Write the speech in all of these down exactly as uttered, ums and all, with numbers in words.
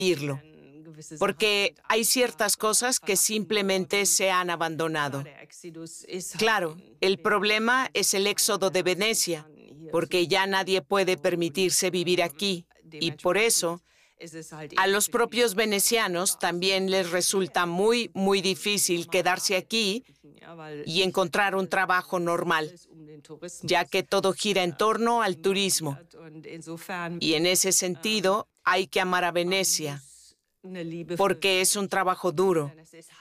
irlo, porque hay ciertas cosas que simplemente se han abandonado. Claro, el problema es el éxodo de Venecia, porque ya nadie puede permitirse vivir aquí, y por eso a los propios venecianos también les resulta muy, muy difícil quedarse aquí y encontrar un trabajo normal, ya que todo gira en torno al turismo. Y en ese sentido, hay que amar a Venecia, porque es un trabajo duro.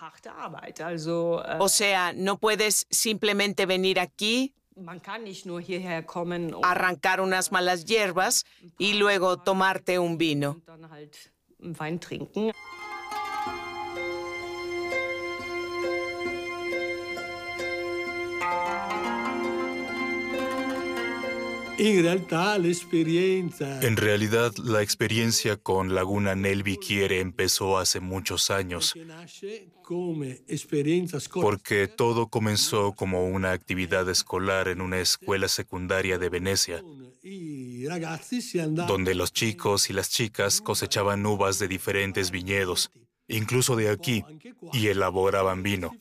O sea, no puedes simplemente venir aquí, arrancar unas malas hierbas y luego tomarte un vino. En realidad, la experiencia con Laguna Nel Bicchiere empezó hace muchos años, porque todo comenzó como una actividad escolar en una escuela secundaria de Venecia, donde los chicos y las chicas cosechaban uvas de diferentes viñedos, incluso de aquí, y elaboraban vino.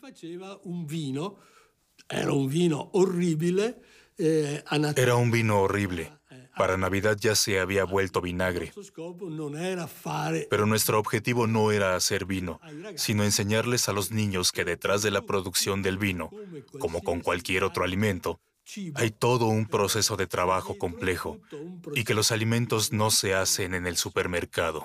Era un vino horrible. Para Navidad ya se había vuelto vinagre. Pero nuestro objetivo no era hacer vino, sino enseñarles a los niños que detrás de la producción del vino, como con cualquier otro alimento, hay todo un proceso de trabajo complejo y que los alimentos no se hacen en el supermercado.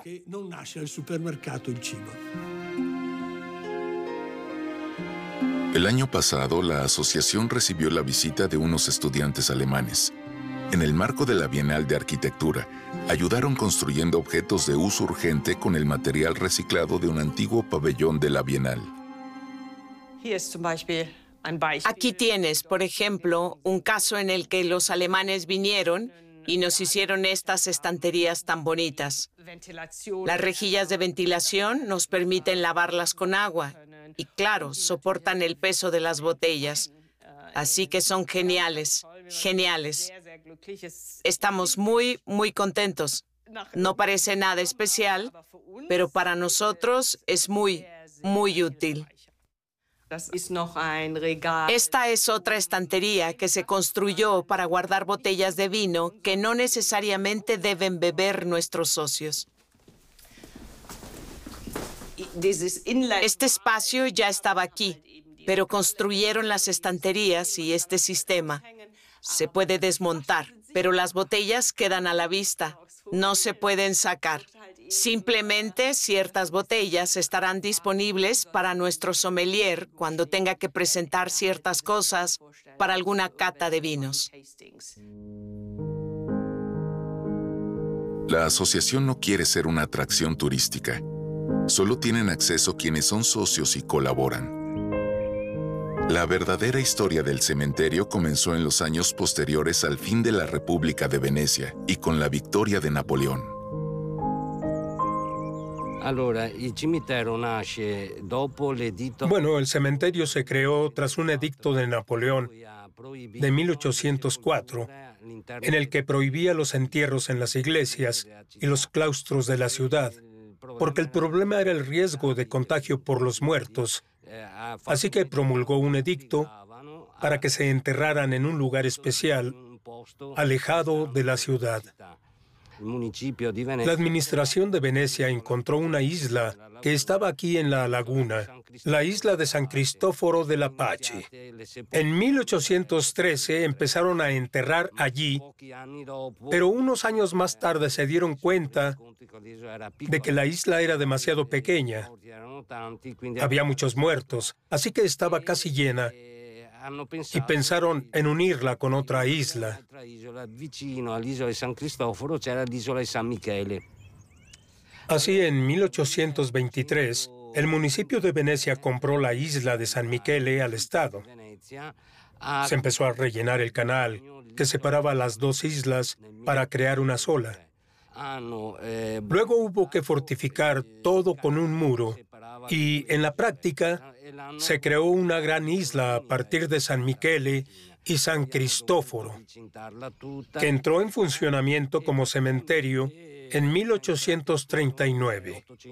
El año pasado, la asociación recibió la visita de unos estudiantes alemanes. En el marco de la Bienal de Arquitectura, ayudaron construyendo objetos de uso urgente con el material reciclado de un antiguo pabellón de la Bienal. Aquí tienes, por ejemplo, un caso en el que los alemanes vinieron y nos hicieron estas estanterías tan bonitas. Las rejillas de ventilación nos permiten lavarlas con agua y, claro, soportan el peso de las botellas. Así que son geniales, geniales. Estamos muy, muy contentos. No parece nada especial, pero para nosotros es muy, muy útil. Esta es otra estantería que se construyó para guardar botellas de vino que no necesariamente deben beber nuestros socios. Este espacio ya estaba aquí, pero construyeron las estanterías y este sistema. Se puede desmontar, pero las botellas quedan a la vista. No se pueden sacar. Simplemente ciertas botellas estarán disponibles para nuestro sommelier cuando tenga que presentar ciertas cosas para alguna cata de vinos. La asociación no quiere ser una atracción turística. Solo tienen acceso quienes son socios y colaboran. La verdadera historia del cementerio comenzó en los años posteriores al fin de la República de Venecia y con la victoria de Napoleón. Bueno, el cementerio se creó tras un edicto de Napoleón de mil ochocientos cuatro, en el que prohibía los entierros en las iglesias y los claustros de la ciudad, porque el problema era el riesgo de contagio por los muertos. Así que promulgó un edicto para que se enterraran en un lugar especial, alejado de la ciudad. La administración de Venecia encontró una isla que estaba aquí en la laguna, la isla de San Cristóforo del Apache. En mil ochocientos trece empezaron a enterrar allí, pero unos años más tarde se dieron cuenta de que la isla era demasiado pequeña. Había muchos muertos, así que estaba casi llena, y pensaron en unirla con otra isla. Así, en mil ochocientos veintitrés, el municipio de Venecia compró la isla de San Michele al Estado. Se empezó a rellenar el canal que separaba las dos islas para crear una sola. Luego hubo que fortificar todo con un muro y, en la práctica, se creó una gran isla a partir de San Michele y San Cristóforo, que entró en funcionamiento como cementerio en mil ochocientos treinta y nueve.